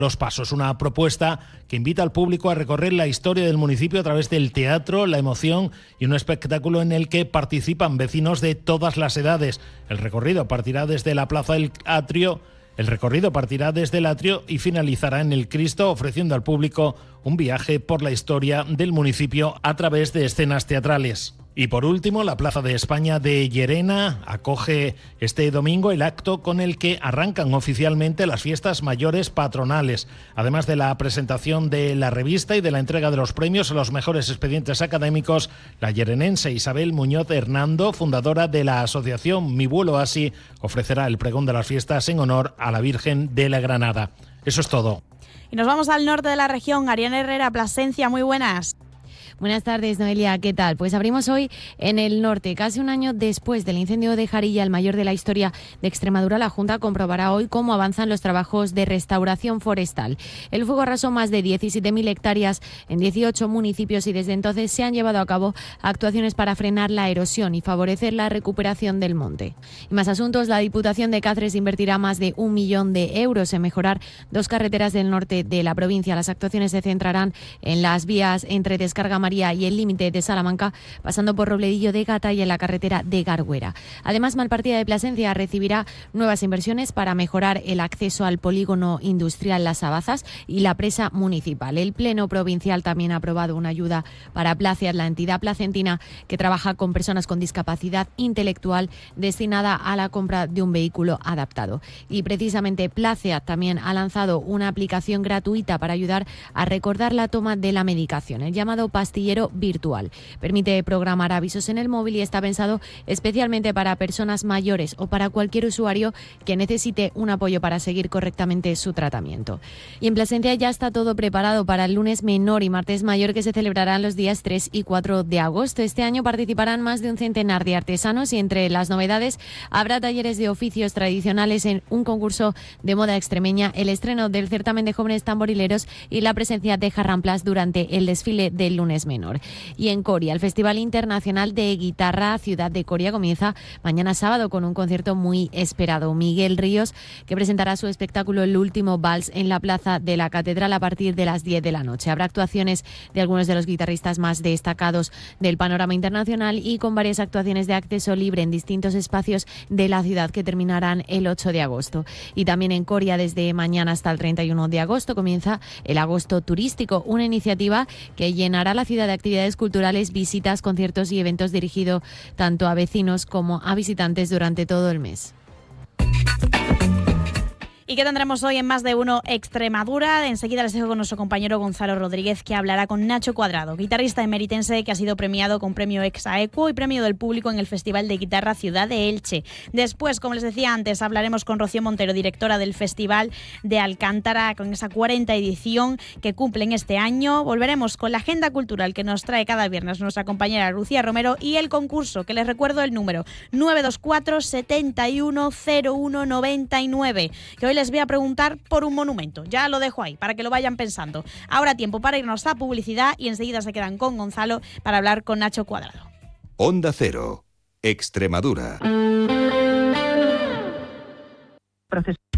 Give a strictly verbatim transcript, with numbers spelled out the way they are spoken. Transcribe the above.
Los Pasos, una propuesta que invita al público a recorrer la historia del municipio a través del teatro, la emoción y un espectáculo en el que participan vecinos de todas las edades. El recorrido partirá desde la Plaza del Atrio, el recorrido partirá desde el Atrio y finalizará en el Cristo, ofreciendo al público un viaje por la historia del municipio a través de escenas teatrales. Y por último, la Plaza de España de Llerena acoge este domingo el acto con el que arrancan oficialmente las fiestas mayores patronales. Además de la presentación de la revista y de la entrega de los premios a los mejores expedientes académicos, la llerenense Isabel Muñoz Hernando, fundadora de la asociación Mi Vuelo Así, ofrecerá el pregón de las fiestas en honor a la Virgen de la Granada. Eso es todo. Y nos vamos al norte de la región. Ariana Herrera, Plasencia, muy buenas. Buenas tardes, Noelia, ¿qué tal? Pues abrimos hoy en el norte. Casi un año después del incendio de Jarilla, el mayor de la historia de Extremadura, la Junta comprobará hoy cómo avanzan los trabajos de restauración forestal. El fuego arrasó más de diecisiete mil hectáreas en dieciocho municipios y desde entonces se han llevado a cabo actuaciones para frenar la erosión y favorecer la recuperación del monte. Y más asuntos, la Diputación de Cáceres invertirá más de un millón de euros en mejorar dos carreteras del norte de la provincia. Las actuaciones se centrarán en las vías entre Descarga María y el límite de Salamanca, pasando por Robledillo de Gata y en la carretera de Garguera. Además, Malpartida de Plasencia recibirá nuevas inversiones para mejorar el acceso al polígono industrial Las Abazas y la presa municipal. El Pleno Provincial también ha aprobado una ayuda para Placeat, la entidad placentina que trabaja con personas con discapacidad intelectual, destinada a la compra de un vehículo adaptado. Y precisamente Placeat también ha lanzado una aplicación gratuita para ayudar a recordar la toma de la medicación, el llamado pastillero virtual. Permite programar avisos en el móvil y está pensado especialmente para personas mayores o para cualquier usuario que necesite un apoyo para seguir correctamente su tratamiento. Y en Plasencia ya está todo preparado para el lunes menor y martes mayor, que se celebrarán los días tres y cuatro de agosto. Este año participarán más de un centenar de artesanos y entre las novedades habrá talleres de oficios tradicionales, en un concurso de moda extremeña, el estreno del certamen de jóvenes tamborileros y la presencia de jarramplas durante el desfile del lunes menor. Y en Coria, el Festival Internacional de Guitarra Ciudad de Coria comienza mañana sábado con un concierto muy esperado. Miguel Ríos, que presentará su espectáculo El Último Vals en la Plaza de la Catedral a partir de las diez de la noche. Habrá actuaciones de algunos de los guitarristas más destacados del panorama internacional y con varias actuaciones de acceso libre en distintos espacios de la ciudad que terminarán el ocho de agosto. Y también en Coria, desde mañana hasta el treinta y uno de agosto, comienza el Agosto Turístico, una iniciativa que llenará la ciudad de actividades culturales, visitas, conciertos y eventos dirigido tanto a vecinos como a visitantes durante todo el mes. ¿Y qué tendremos hoy en Más de Uno Extremadura? Enseguida les dejo con nuestro compañero Gonzalo Rodríguez, que hablará con Nacho Cuadrado, guitarrista emeritense que ha sido premiado con premio Exaequo y premio del público en el Festival de Guitarra Ciudad de Elche. Después, como les decía antes, hablaremos con Rocío Montero, directora del Festival de Alcántara, con esa cuarta edición que cumplen este año. Volveremos con la agenda cultural que nos trae cada viernes nuestra compañera Lucía Romero y el concurso, que les recuerdo el número nueve dos cuatro, setenta y uno, cero uno, noventa y nueve, que hoy les voy a preguntar por un monumento. Ya lo dejo ahí para que lo vayan pensando. Ahora tiempo para irnos a publicidad y enseguida se quedan con Gonzalo para hablar con Nacho Cuadrado. Onda Cero, Extremadura. Proceso.